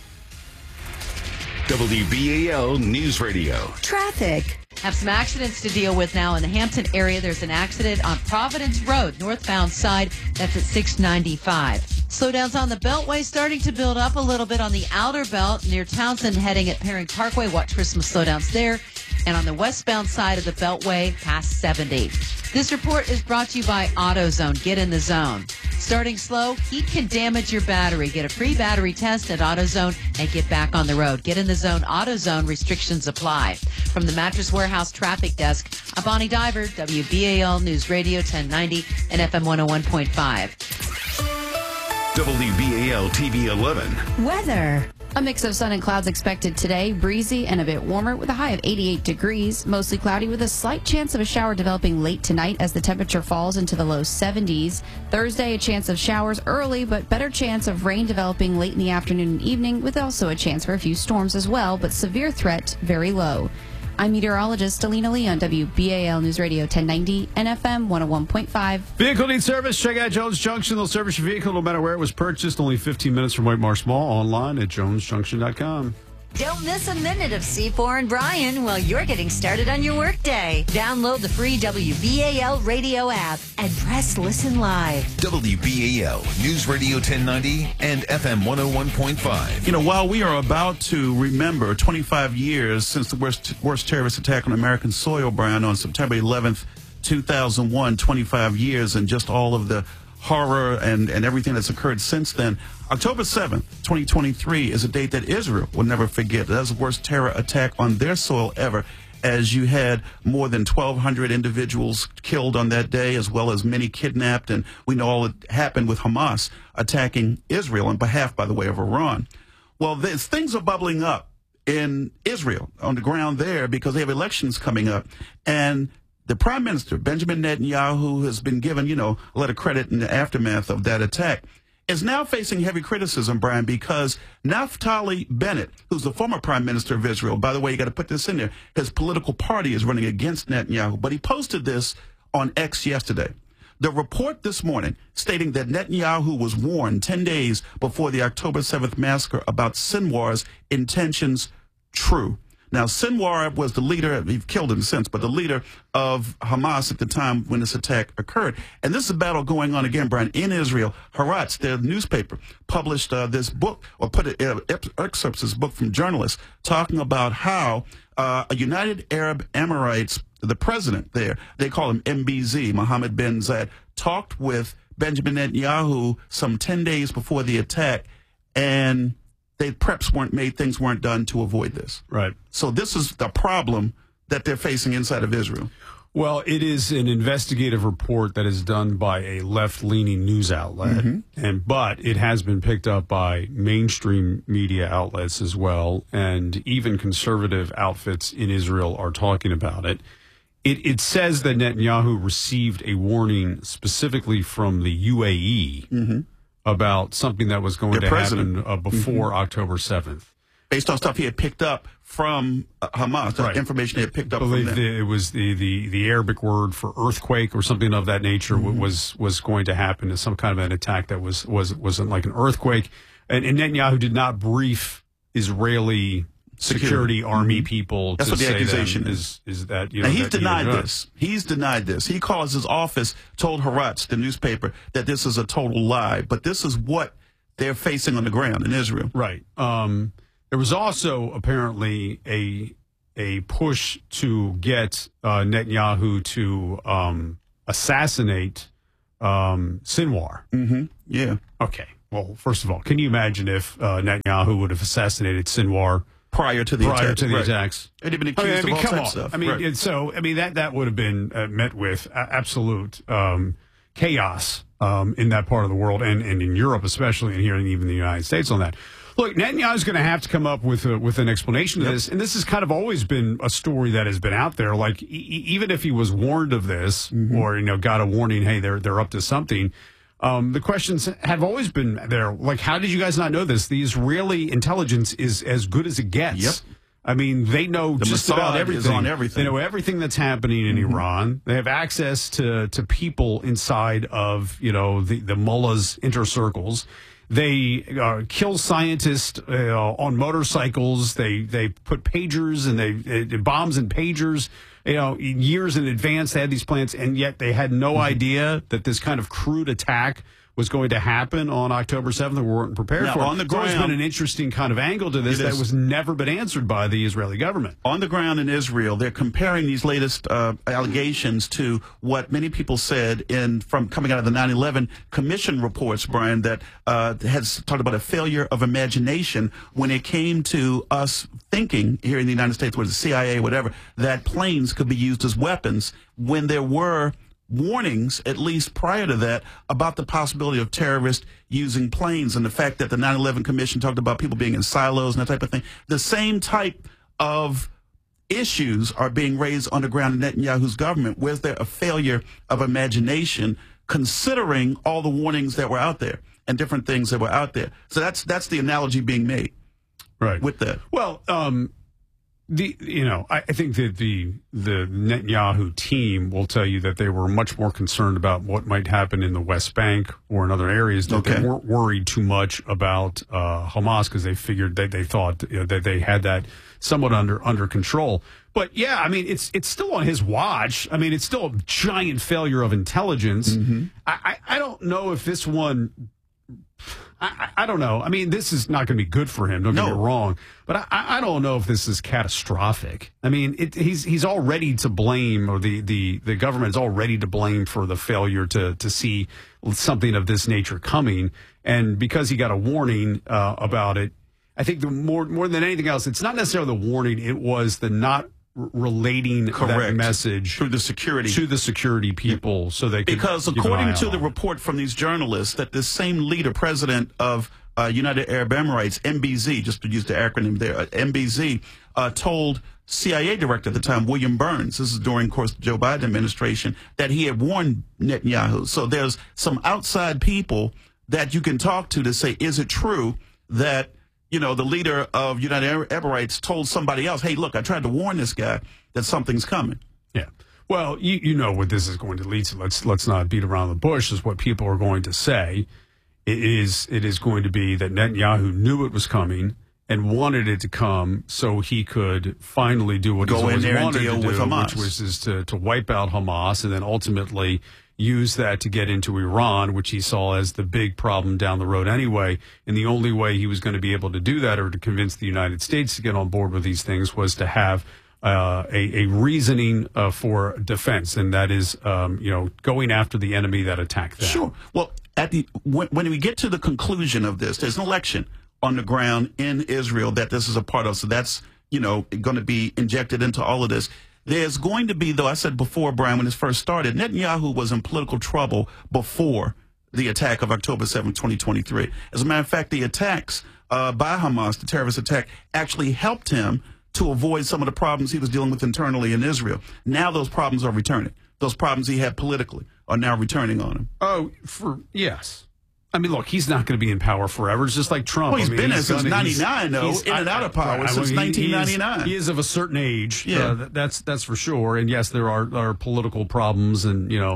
W B A L News Radio. Traffic. Have some accidents to deal with now in the Hampton area. There's an accident on Providence Road, northbound side. That's at six ninety-five. Slowdowns on the Beltway starting to build up a little bit on the outer belt near Townsend, heading at Perry Parkway. Watch for some slowdowns there. And on the westbound side of the Beltway, past seventy. This report is brought to you by AutoZone. Get in the zone. Starting slow, heat can damage your battery. Get a free battery test at AutoZone and get back on the road. Get in the zone. AutoZone. Restrictions apply. From the Mattress Warehouse Traffic Desk, I'm Bonnie Diver, W B A L News Radio ten ninety and F M one oh one point five. W B A L T V eleven. Weather. A mix of sun and clouds expected today, breezy and a bit warmer with a high of eighty-eight degrees, mostly cloudy with a slight chance of a shower developing late tonight as the temperature falls into the low seventies. Thursday, a chance of showers early, but better chance of rain developing late in the afternoon and evening, with also a chance for a few storms as well, but severe threat very low. I'm meteorologist Alina Lee on W B A L News Radio ten ninety and F M one oh one point five. Vehicle needs service? Check out Jones Junction. They'll service your vehicle no matter where it was purchased. Only fifteen minutes from White Marsh Mall. Online at jones junction dot com. Don't miss a minute of C four and Brian while you're getting started on your workday. Download the free W B A L radio app and press listen live. W B A L News Radio ten ninety and F M one oh one point five. You know, while we are about to remember twenty-five years since the worst, worst terrorist attack on American soil, Brian, on September eleventh, two thousand one, twenty-five years, and just all of the horror and, and everything that's occurred since then, October seventh, twenty twenty-three is a date that Israel will never forget. That was the worst terror attack on their soil ever, as you had more than twelve hundred individuals killed on that day, as well as many kidnapped. And we know all that happened with Hamas attacking Israel on behalf, by the way, of Iran. Well, this, things are bubbling up in Israel on the ground there because they have elections coming up. And the Prime Minister, Benjamin Netanyahu, has been given, you know, a lot of credit in the aftermath of that attack, is now facing heavy criticism, Brian, because Naftali Bennett, who's the former Prime Minister of Israel, by the way, you got to put this in there, his political party is running against Netanyahu, but he posted this on X yesterday. The report this morning stating that Netanyahu was warned ten days before the October seventh massacre about Sinwar's intentions true. Now, Sinwar was the leader, he's killed him since, but the leader of Hamas at the time when this attack occurred. And this is a battle going on again, Brian, in Israel. Haaretz, their newspaper, published uh, this book, or put it, uh, excerpts this book from journalists, talking about how uh, a United Arab Emirates, the president there, they call him M B Z, Mohammed bin Zayed, talked with Benjamin Netanyahu some ten days before the attack, and they preps weren't made, things weren't done to avoid this. Right. So this is the problem that they're facing inside of Israel. Well, it is an investigative report that is done by a left-leaning news outlet, Mhm. and but it has been picked up by mainstream media outlets as well, and even conservative outfits in Israel are talking about it. It, it says that Netanyahu received a warning specifically from the U A E Mhm. about something that was going Their to president. happen uh, before Mhm. October seventh. Based on stuff he had picked up from uh, Hamas, the Right. information he had picked I up from believe them. the, it was the, the, the Arabic word for earthquake or something of that nature Mhm. was was going to happen as some kind of an attack that was was wasn't like an earthquake. and, and Netanyahu did not brief Israeli security, security army mm-hmm. people. That's to what the say accusation is. Is that you know? And he's that denied he this. He's denied this. He calls his office, told Haaretz, the newspaper, that this is a total lie. But this is what they're facing on the ground in Israel. Right. Um, there was also apparently a a push to get uh, Netanyahu to um, assassinate um, Sinwar. Mm-hmm. Yeah. Okay. Well, first of all, can you imagine if uh, Netanyahu would have assassinated Sinwar prior to the prior attack. to the right. attacks? And he'd been accused I mean, I mean, of all come types on. of stuff. I mean, right. and so I mean that that would have been uh, met with uh, absolute um, chaos um, in that part of the world, and, and in Europe especially, and here and even the United States on that. Look, Netanyahu's going to have to come up with a, with an explanation to Yep. this, and this has kind of always been a story that has been out there. Like e- even if he was warned of this, Mm-hmm. or you know, got a warning, hey, they're they're up to something. Um, the questions have always been there. Like, how did you guys not know this? The Israeli intelligence is as good as it gets. Yep. I mean, they know The just Mossad about is everything. on everything. They know everything that's happening in Mhm. Iran. They have access to, to people inside of, you know, the, the mullahs' inner circles. They uh, kill scientists uh, on motorcycles. They they put pagers and they uh, bombs and pagers. You know, years in advance they had these plans, and yet they had no Mm-hmm. idea that this kind of crude attack was going to happen on October seventh, and we weren't prepared Now, for it. on the It's always ground- been an interesting kind of angle to this It that is. was never been answered by the Israeli government. On the ground in Israel, they're comparing these latest uh, allegations to what many people said in from coming out of the nine eleven Commission reports, Brian, that uh, has talked about a failure of imagination when it came to us thinking here in the United States, with the C I A, whatever, that planes could be used as weapons when there were warnings, at least prior to that, about the possibility of terrorists using planes, and the fact that the nine eleven Commission talked about people being in silos and that type of thing. The same type of issues are being raised on the ground in Netanyahu's government. Was there a failure of imagination, considering all the warnings that were out there and different things that were out there? So that's that's the analogy being made, right? With that, well, um, the you know, I, I think that the the Netanyahu team will tell you that they were much more concerned about what might happen in the West Bank or in other areas. That Okay. They weren't worried too much about uh, Hamas because they figured that they thought you know, that they had that somewhat under under control. But yeah, I mean, it's it's still on his watch. I mean, it's still a giant failure of intelligence. Mm-hmm. I, I I don't know if this one. I, I don't know. I mean, this is not going to be good for him. Don't get No. me wrong, but I, I don't know if this is catastrophic. I mean, it, he's he's already to blame, or the the the government is already to blame for the failure to to see something of this nature coming. And because he got a warning uh, about it, I think the more more than anything else, it's not necessarily the warning. It was the not r- relating that Correct. message through the security to the security people, so they could because keep an eye according to on the it. report from these journalists, that the same leader, president of uh, United Arab Emirates, M B Z, just to use the acronym there, uh, M B Z, uh, told C I A director at the time, William Burns, this is during, of course, the Joe Biden administration, that he had warned Netanyahu. So there's some outside people that you can talk to to say, is it true that, you know, the leader of United Arab Emirates told somebody else, hey, look, I tried to warn this guy that something's coming. Yeah. Well, you, you know what this is going to lead to. Let's let's not beat around the bush. Is what people are going to say. It is it is going to be that Netanyahu knew it was coming and wanted it to come so he could finally do what Go he's in always there and wanted deal to do, with Hamas. which was is to, to wipe out Hamas and then ultimately use that to get into Iran, which he saw as the big problem down the road anyway. And the only way he was going to be able to do that, or to convince the United States to get on board with these things, was to have uh, a, a reasoning uh, for defense, and that is, um, you know, going after the enemy that attacked them. Sure. Well, at the when, when we get to the conclusion of this, there's an election on the ground in Israel that this is a part of. So that's, you know, going to be injected into all of this. There's going to be, though, I said before, Brian, when this first started, Netanyahu was in political trouble before the attack of October seventh, twenty twenty-three. As a matter of fact, the attacks uh, by Hamas, the terrorist attack, actually helped him to avoid some of the problems he was dealing with internally in Israel. Now those problems are returning. Those problems he had politically are now returning on him. Oh, for yes. I mean, look, he's not going to be in power forever. It's just like Trump. Well, he's I mean, been there since done- he's- ninety-nine, though, he's- in and out of power I- I- since he- he is- nineteen ninety-nine. He is of a certain age. Yeah. Uh, th- that's that's for sure. And yes, there are, are political problems, and you know,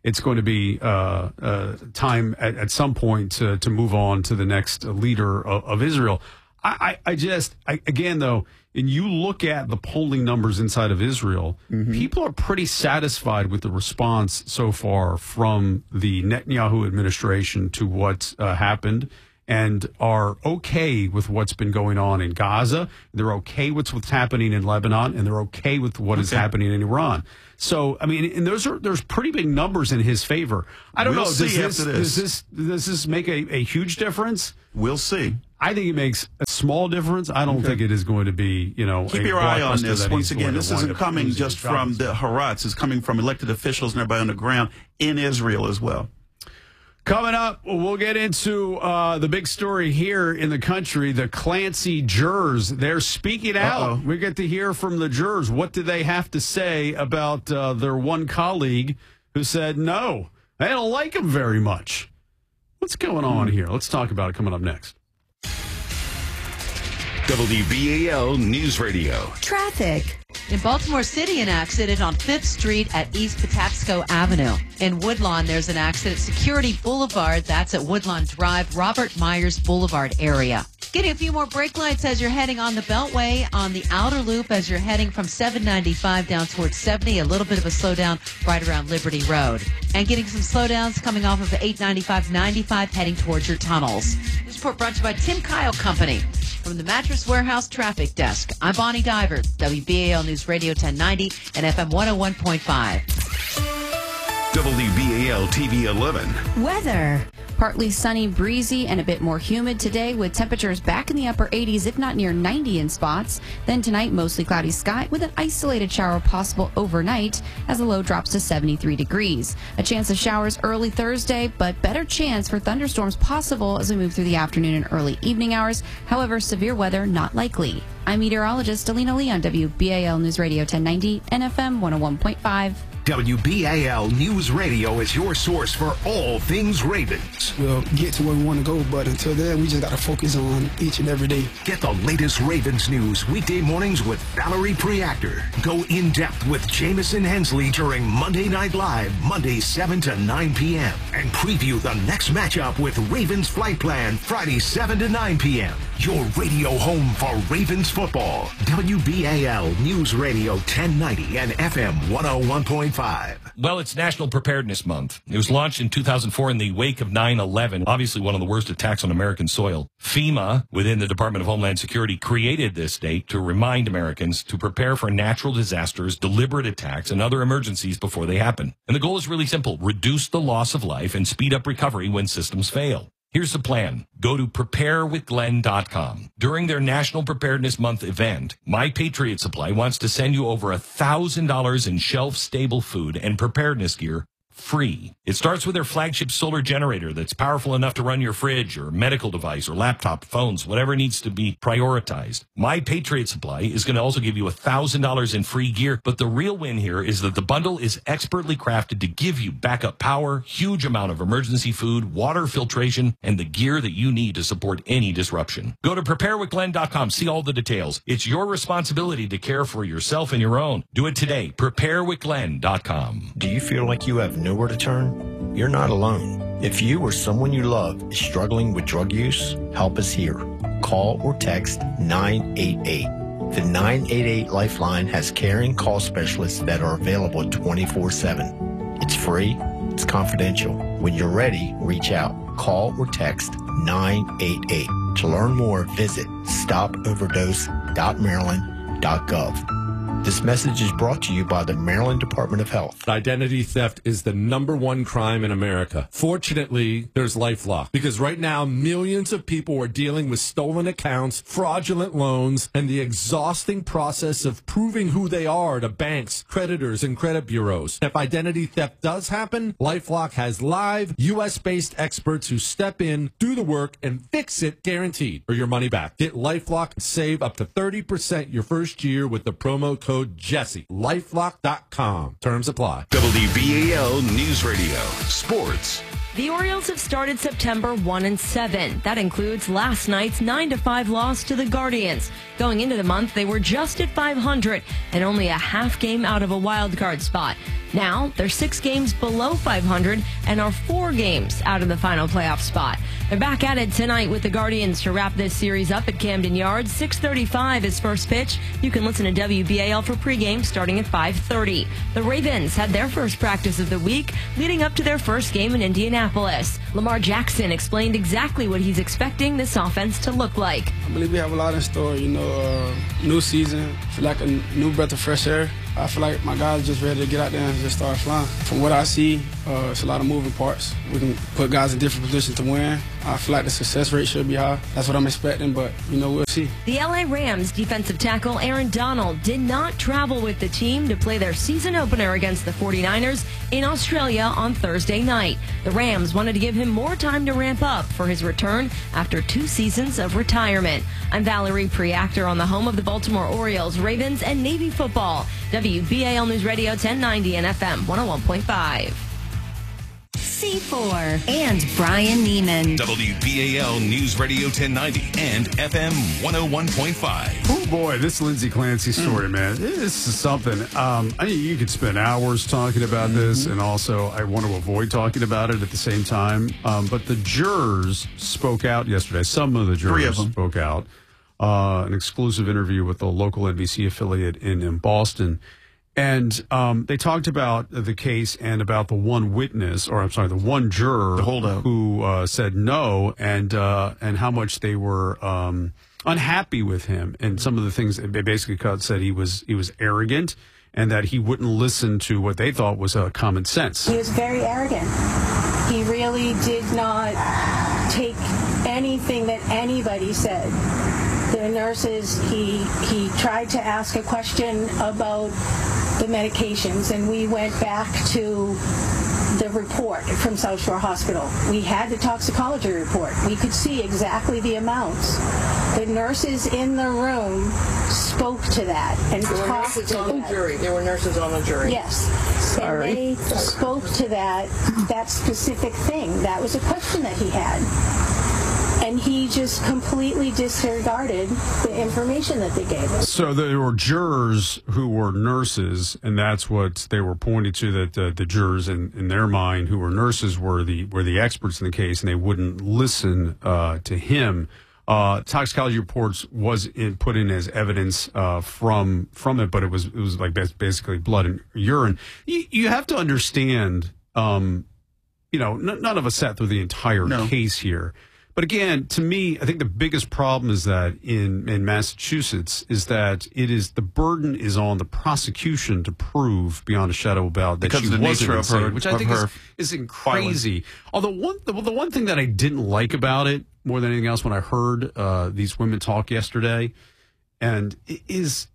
it's going to be uh, uh, time at, at some point to, to move on to the next leader of, of Israel. I, I, I just, I, again, though, and you look at the polling numbers inside of Israel, mm-hmm. people are pretty satisfied with the response so far from the Netanyahu administration to what uh, happened, and are okay with what's been going on in Gaza. They're okay with what's happening in Lebanon, and they're okay with what okay. is happening in Iran. So, I mean, and those are there's pretty big numbers in his favor. I don't we'll know. See does, this, after this. does this does this make a, a huge difference? We'll see. I think it makes a small difference. I don't okay. think it is going to be, you know, keep your eye on this. Once again, this isn't coming just from the Haaretz. It's coming from elected officials and everybody on the ground in Israel as well. Coming up, we'll get into uh, the big story here in the country, the Clancy jurors. They're speaking out. Uh-oh. We get to hear from the jurors. What do they have to say about uh, their one colleague who said, no, I don't like him very much? What's going on here? Let's talk about it coming up next. W B A L News Radio. Traffic. In Baltimore City, an accident on Fifth Street at East Patapsco Avenue. In Woodlawn, there's an accident. Security Boulevard, that's at Woodlawn Drive, Robert Myers Boulevard area. Getting a few more brake lights as you're heading on the Beltway on the outer loop as you're heading from seven ninety-five down towards seventy. A little bit of a slowdown right around Liberty Road. And getting some slowdowns coming off of the eight ninety-five ninety-five heading towards your tunnels. This report brought to you by Tim Kyle Company. From the Mattress Warehouse Traffic Desk, I'm Bonnie Diver, W B A L News Radio ten ninety and F M one oh one point five. W B A L T V eleven. Weather. Partly sunny, breezy, and a bit more humid today with temperatures back in the upper eighties, if not near ninety in spots. Then tonight, mostly cloudy sky with an isolated shower possible overnight as the low drops to seventy-three degrees. A chance of showers early Thursday, but better chance for thunderstorms possible as we move through the afternoon and early evening hours. However, severe weather not likely. I'm meteorologist Alina Lee on W B A L News Radio ten ninety and F M one oh one point five. W B A L News Radio is your source for all things Ravens. We'll get to where we want to go, but until then, we just got to focus on each and every day. Get the latest Ravens news weekday mornings with Valerie Preactor. Go in depth with Jamison Hensley during Monday Night Live, Monday seven to nine p.m. And preview the next matchup with Ravens Flight Plan, Friday seven to nine p.m. Your radio home for Ravens football. W B A L News Radio ten ninety and F M one oh one point five. Well, it's National Preparedness Month. It was launched in two thousand four in the wake of nine eleven, obviously one of the worst attacks on American soil. FEMA, within the Department of Homeland Security, created this date to remind Americans to prepare for natural disasters, deliberate attacks, and other emergencies before they happen. And the goal is really simple: reduce the loss of life and speed up recovery when systems fail. Here's the plan. Go to prepare with glenn dot com. During their National Preparedness Month event, My Patriot Supply wants to send you over one thousand dollars in shelf-stable food and preparedness gear free. It starts with their flagship solar generator that's powerful enough to run your fridge or medical device or laptop, phones, whatever needs to be prioritized. My Patriot Supply is going to also give you one thousand dollars in free gear, but the real win here is that the bundle is expertly crafted to give you backup power, huge amount of emergency food, water filtration, and the gear that you need to support any disruption. Go to prepare with glenn dot com. See all the details. It's your responsibility to care for yourself and your own. Do it today. prepare with glenn dot com. Do you feel like you have nowhere to turn? You're not alone. If you or someone you love is struggling with drug use, help is here. Call or text nine eight eight. The nine eight eight Lifeline has caring call specialists that are available twenty-four seven. It's free. It's confidential. When you're ready, reach out. Call or text nine eight eight. To learn more, visit stop overdose dot maryland dot gov. This message is brought to you by the Maryland Department of Health. Identity theft is the number one crime in America. Fortunately, there's LifeLock, because right now millions of people are dealing with stolen accounts, fraudulent loans, and the exhausting process of proving who they are to banks, creditors, and credit bureaus. If identity theft does happen, LifeLock has live U S-based experts who step in, do the work, and fix it guaranteed, or your money back. Get LifeLock and save up to thirty percent your first year with the promo code Jesse. LifeLock dot com. Terms apply. W B A L News Radio. Sports. The Orioles have started September one and seven. That includes last night's nine to five loss to the Guardians. Going into the month, they were just at five hundred and only a half game out of a wild card spot. Now, they're six games below five hundred and are four games out of the final playoff spot. They're back at it tonight with the Guardians to wrap this series up at Camden Yards. six thirty-five is first pitch. You can listen to W B A L for pregame starting at five thirty. The Ravens had their first practice of the week, leading up to their first game in Indianapolis. Lamar Jackson explained exactly what he's expecting this offense to look like. I believe we have a lot in store. You know, uh, new season, feel like a new breath of fresh air. I feel like my guys are just ready to get out there and just start flying. From what I see, uh, it's a lot of moving parts. We can put guys in different positions to win. I feel like the success rate should be high. That's what I'm expecting, but, you know, we'll see. The L A Rams defensive tackle Aaron Donald did not travel with the team to play their season opener against the forty-niners in Australia on Thursday night. The Rams wanted to give him more time to ramp up for his return after two seasons of retirement. I'm Valerie Preactor on the home of the Baltimore Orioles, Ravens, and Navy football. W B A L News Radio ten ninety and F M one oh one point five. C four and Brian Neiman. W B A L News Radio ten ninety and F M one oh one point five. Oh boy, this Lindsey Clancy story, mm. man, this is something. Um, I mean, you could spend hours talking about mm-hmm. this, and also I want to avoid talking about it at the same time. Um, but the jurors spoke out yesterday. Some of the jurors Three of them. spoke out. Uh, an exclusive interview with the local N B C affiliate in, in Boston. And um, they talked about the case and about the one witness, or I'm sorry, the one juror the who uh, said no, and uh, and how much they were um, unhappy with him, and some of the things they basically said he was he was arrogant, and that he wouldn't listen to what they thought was uh, common sense. He was very arrogant. He really did not take anything that anybody said. The nurses, he he tried to ask a question about the medications, and we went back to the report from South Shore Hospital. We had the toxicology report. We could see exactly the amounts. The nurses in the room spoke to that and there were talked nurses to on that. the jury. There were nurses on the jury. Yes. Sorry. And they spoke to that that specific thing. That was a question that he had. And he just completely disregarded the information that they gave us. So there were jurors who were nurses, and that's what they were pointing to, that uh, the jurors in, in their mind who were nurses were the were the experts in the case, and they wouldn't listen uh, to him. Uh, toxicology reports was in, put in as evidence uh, from from it, but it was it was like basically blood and urine. You, you have to understand, um, you know, n- none of us sat through the entire no. case here. But again, to me, I think the biggest problem is that in, in Massachusetts is that it is the burden is on the prosecution to prove beyond a shadow of a doubt that because she of the wasn't nature of insane, her, which I of think her is, is crazy. Although one the, the one thing that I didn't like about it more than anything else when I heard uh, these women talk yesterday, and is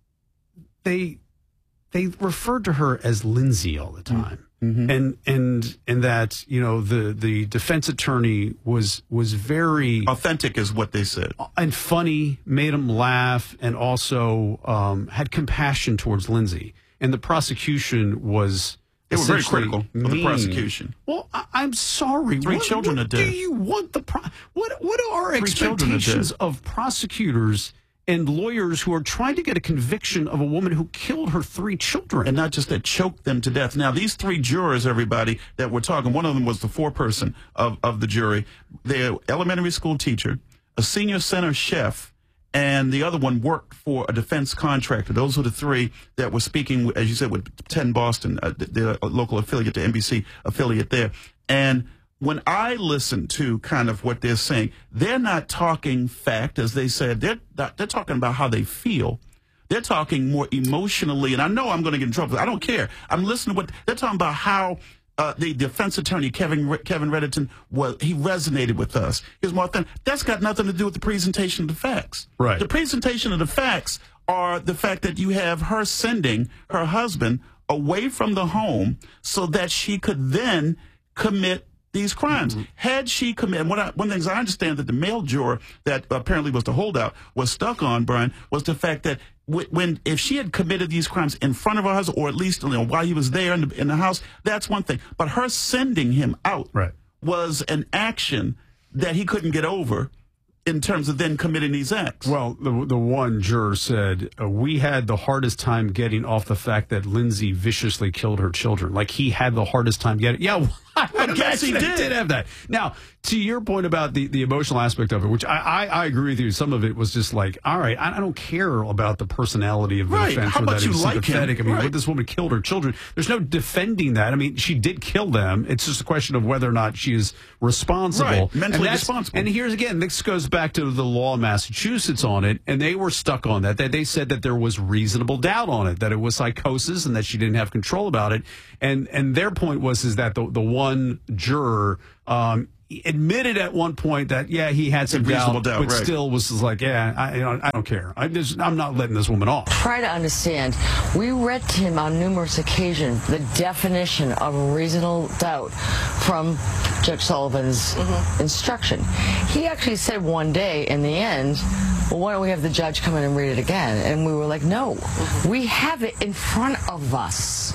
they they referred to her as Lindsay all the time. Mm-hmm. And and and that, you know, the, the defense attorney was was very authentic, is what they said, and funny, made him laugh, and also um, had compassion towards Lindsay. And the prosecution was they were very critical of the mean. prosecution. Well, I, I'm sorry. Three what, children what are dead. Do you want the pro- what? What are Three expectations of prosecutors and lawyers who are trying to get a conviction of a woman who killed her three children? And not just that, choked them to death. Now, these three jurors, everybody, that we're talking, one of them was the foreperson of, of the jury. They're elementary school teacher, a senior center chef, and the other one worked for a defense contractor. Those were the three that were speaking, as you said, with ten Boston, uh, the, the local affiliate, the N B C affiliate there. And when I listen to kind of what they're saying, they're not talking fact, as they said. They're they're talking about how they feel. They're talking more emotionally, and I know I'm going to get in trouble. I don't care. I'm listening to what they're talking about. How uh, the defense attorney Kevin Kevin Reddington was he resonated with us. Here's more thing. That's got nothing to do with the presentation of the facts. Right. The presentation of the facts are the fact that you have her sending her husband away from the home so that she could then commit these crimes. Mm-hmm. Had she committed, one of the things I understand that the male juror that apparently was the holdout was stuck on, Brian, was the fact that w- when if she had committed these crimes in front of her husband, or at least, you know, while he was there in the, in the house, that's one thing. But her sending him out right. was an action that he couldn't get over in terms of then committing these acts. Well, the the one juror said, uh, we had the hardest time getting off the fact that Lindsay viciously killed her children. Like, he had the hardest time getting... Yeah, well, I guess he did. did have that. Now, to your point about the, the emotional aspect of it, which I, I, I agree with you, some of it was just like, all right, I, I don't care about the personality of the right. defense How or much that you it's like sympathetic. him? I mean, right. what this woman killed her children. There's no defending that. I mean, she did kill them. It's just a question of whether or not she is responsible. Right. Mentally and responsible. And here's again, this goes back to the law in Massachusetts on it, and they were stuck on that. They, they said that there was reasonable doubt on it, that it was psychosis and that she didn't have control about it. And and their point was is that the the one juror um, admitted at one point that yeah he had some reasonable doubt, doubt, but right. still was just like yeah I you know I don't care. I just I'm not letting this woman off. Try to understand. We read to him on numerous occasions the definition of reasonable doubt from Judge Sullivan's mm-hmm. instruction. He actually said one day in the end, well, why don't we have the judge come in and read it again? And we were like, no, mm-hmm. we have it in front of us.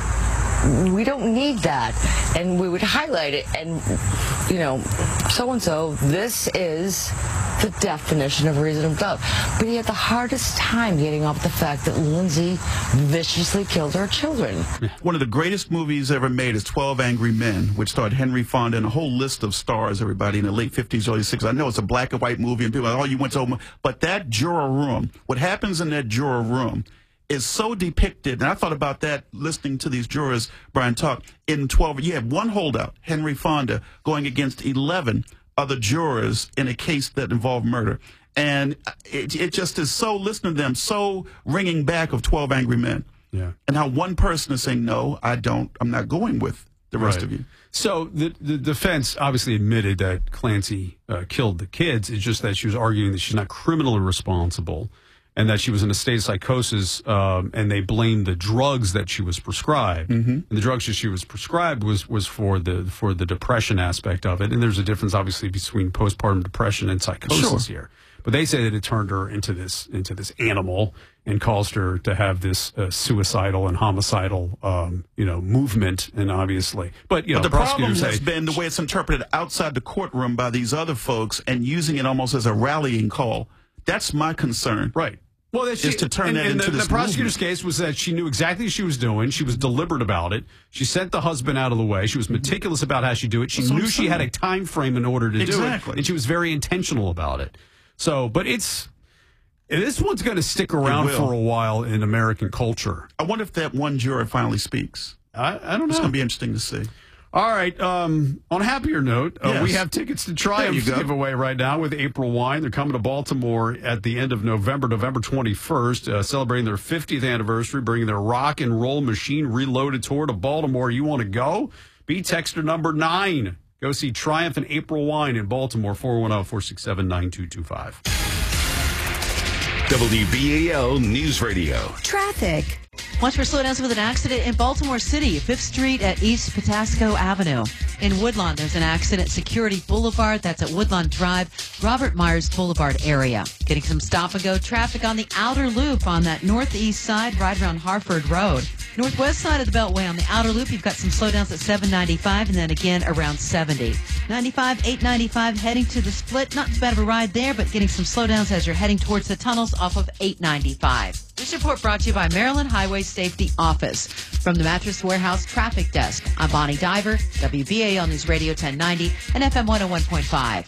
We don't need that. And we would highlight it and, you know, so-and-so, this is the definition of reasonable doubt. But he had the hardest time getting off the fact that Lindsay viciously killed her children. One of the greatest movies ever made is twelve Angry Men, which starred Henry Fonda and a whole list of stars, everybody, in the late fifties, early sixties. I know it's a black and white movie, and people are like, oh, you went to... But that juror room, what happens in that juror room is so depicted, and I thought about that listening to these jurors, Brian, talk, in twelve, you had one holdout, Henry Fonda, going against eleven other jurors in a case that involved murder. And it, it just is so, listening to them, so ringing back of twelve Angry Men. Yeah. And how one person is saying, no, I don't, I'm not going with the rest Right. of you. So the the defense obviously admitted that Clancy uh, killed the kids. It's just that she was arguing that she's not criminally responsible and that she was in a state of psychosis, um, and they blamed the drugs that she was prescribed. Mm-hmm. And the drugs that she was prescribed was was for the for the depression aspect of it. And there's a difference, obviously, between postpartum depression and psychosis Sure. here. But they say that it turned her into this into this animal and caused her to have this uh, suicidal and homicidal, um, you know, movement. And obviously, but you know, But the problem prosecutors has say, been the way it's interpreted outside the courtroom by these other folks and using it almost as a rallying call. That's my concern. Right. Well, that's is to turn and, that and into the, this the prosecutor's movement. case was that she knew exactly what she was doing. She was deliberate about it. She sent the husband out of the way. She was meticulous about how she do it. She That's what knew I'm she had a saying. time frame in order to Exactly. do it, and she was very intentional about it. So, but it's this one's going to stick around will. for a while in American culture. I wonder if that one juror finally speaks. I, I don't know. It's going to be interesting to see. All right. Um, on a happier note, uh, Yes. we have tickets to There Triumph you to go. give away right now with April Wine. They're coming to Baltimore at the end of November, November twenty-first, uh, celebrating their fiftieth anniversary, bringing their Rock and Roll Machine Reloaded tour to Baltimore. You want to go? Be texter number nine. Go see Triumph and April Wine in Baltimore, four one zero, four six seven, nine two two five. W B A L News Radio. Traffic. Watch for slowdowns with an accident in Baltimore City, fifth Street at East Patasco Avenue. In Woodlawn, there's an accident, Security Boulevard. That's at Woodlawn Drive, Robert Myers Boulevard area. Getting some stop-and-go traffic on the outer loop on that northeast side, right around Harford Road. Northwest side of the Beltway on the outer loop, you've got some slowdowns at seven ninety-five and then again around seventy. ninety-five, eight ninety-five heading to the split. Not too bad of a ride there, but getting some slowdowns as you're heading towards the tunnels off of eight ninety-five. This report brought to you by Maryland Highway Safety Office. From the Mattress Warehouse Traffic Desk, I'm Bonnie Diver, W B A L News Radio ten ninety and F M one oh one point five.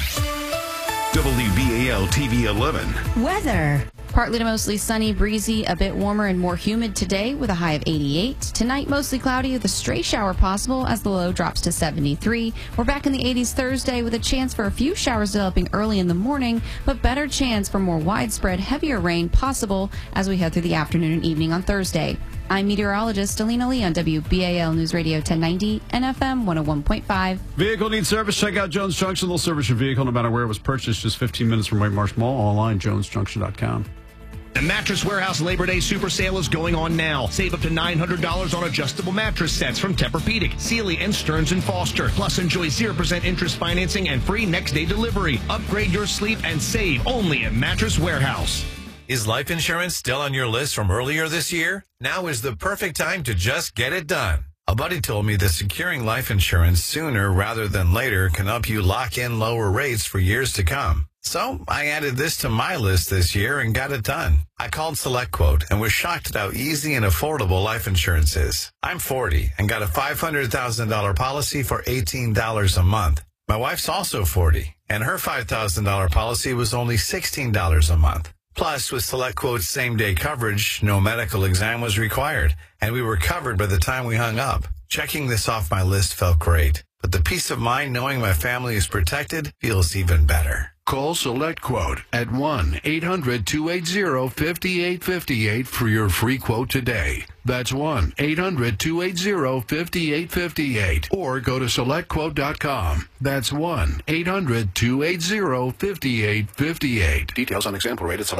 W B A L T V eleven. Weather. Partly to mostly sunny, breezy, a bit warmer and more humid today with a high of eighty-eight. Tonight, mostly cloudy with a stray shower possible as the low drops to seventy-three. We're back in the eighties Thursday with a chance for a few showers developing early in the morning, but better chance for more widespread, heavier rain possible as we head through the afternoon and evening on Thursday. I'm meteorologist Alina Lee on W B A L News Radio ten ninety and F M one oh one point five. Vehicle needs service? Check out Jones Junction. They'll service your vehicle no matter where it was purchased. Just fifteen minutes from White Marsh Mall. Online, jones junction dot com. The Mattress Warehouse Labor Day Super Sale is going on now. Save up to nine hundred dollars on adjustable mattress sets from Tempur-Pedic, Sealy, and Stearns and Foster. Plus, enjoy zero percent interest financing and free next-day delivery. Upgrade your sleep and save only at Mattress Warehouse. Is life insurance still on your list from earlier this year? Now is the perfect time to just get it done. A buddy told me that securing life insurance sooner rather than later can help you lock in lower rates for years to come. So I added this to my list this year and got it done. I called SelectQuote and was shocked at how easy and affordable life insurance is. I'm forty and got a five hundred thousand dollars policy for eighteen dollars a month. My wife's also forty, and her five thousand dollars policy was only sixteen dollars a month. Plus, with SelectQuote's same-day coverage, no medical exam was required, and we were covered by the time we hung up. Checking this off my list felt great, but the peace of mind knowing my family is protected feels even better. Call SelectQuote at one eight hundred two eight zero five eight five eight for your free quote today. That's one eight hundred two eight zero five eight five eight. Or go to select quote dot com. That's one eight hundred two eight zero five eight five eight. Details on example rate at Select.